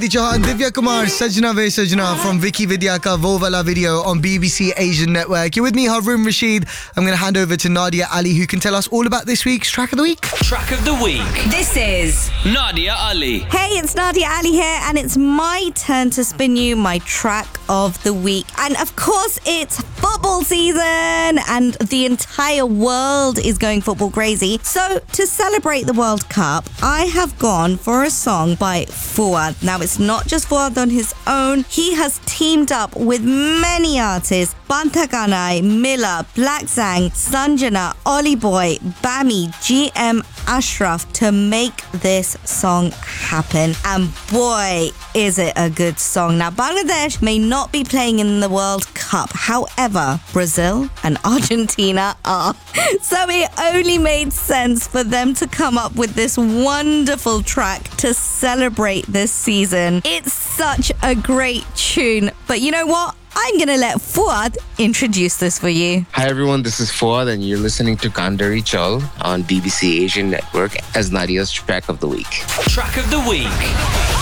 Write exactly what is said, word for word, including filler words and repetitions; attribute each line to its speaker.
Speaker 1: Jahan, Divya Kumar, Sajna Ve Sajna from Vicky Vidya ka Wo Wala video on B B C Asian Network. You're with me, Harun Rashid. I'm going to hand over to Nadia Ali, who can tell us all about this week's Track of the Week.
Speaker 2: Track of the Week.
Speaker 3: This is
Speaker 2: Nadia Ali.
Speaker 3: Hey, it's Nadia Ali here, and it's my turn to spin you my Track of the Week. And of course, it's football season, and the entire world is going football crazy. So, to celebrate the World Cup, I have gone for a song by Fuad. Now, it's not just Fuad on his own. He has teamed up with many artists: Bantakanai, Miller, Black Zang, Sanjana, Ollie Boy, Bami, G M Ashraf to make this song happen. And boy, is it a good song. Now, Bangladesh may not be playing in the World Cup. However, Brazil and Argentina are. So it only made sense for them to come up with this wonderful track to celebrate this season. It's such a great tune. But you know what? I'm going to let Fuad introduce this for you.
Speaker 4: Hi everyone, this is Fuad and you're listening to Kandari Chal on B B C Asian Network as Nadia's Track of the Week.
Speaker 2: Track of the Week.